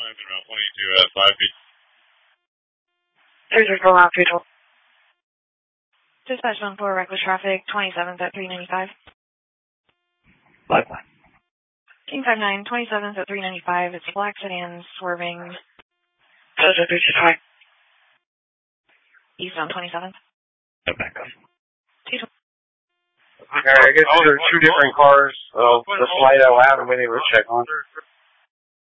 around 22 at 5 feet. 334 round 312. Dispatch 1-4, reckless traffic, 27th at 395. Likewise. King 5-9, 27th at 395. It's a black sedan swerving. Delta 325. East on 27th. Back up. Okay, I guess those are two different cars. So the flight I will have and when they were checked on.